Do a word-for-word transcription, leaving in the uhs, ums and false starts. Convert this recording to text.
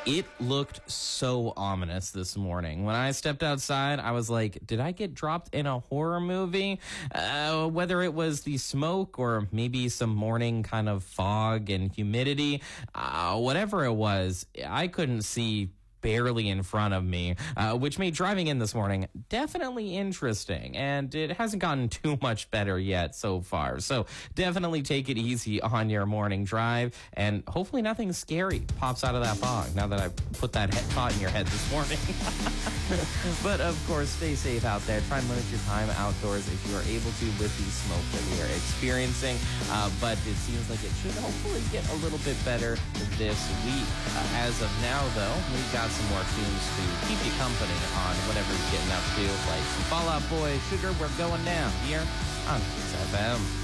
It looked so ominous this morning. When I stepped outside, I was like, did I get dropped in a horror movie? Uh, whether it was the smoke or maybe some morning kind of fog and humidity, uh, whatever it was, I couldn't see barely in front of me, uh, which made driving in this morning definitely interesting. And it hasn't gotten too much better yet so far. So definitely take it easy on your morning drive. And hopefully nothing scary pops out of that fog now that I've put that he- thought in your head this morning. But of course, stay safe out there. Try and limit your time outdoors if you are able to with the smoke that we are experiencing. Uh, but it seems like it should hopefully get a little bit better this week. Uh, as of now, though, we've got some more tunes to keep you company on whatever you're getting up to, like some Fall Out Boy, Sugar, We're Going Down here on Kiss F M.